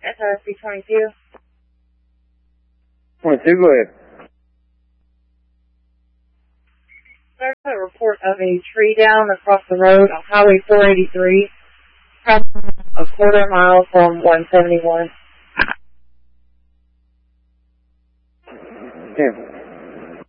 SRSB 22. 22, go ahead. There's a report of a tree down across the road on Highway 483, probably a quarter mile from 171. Yeah.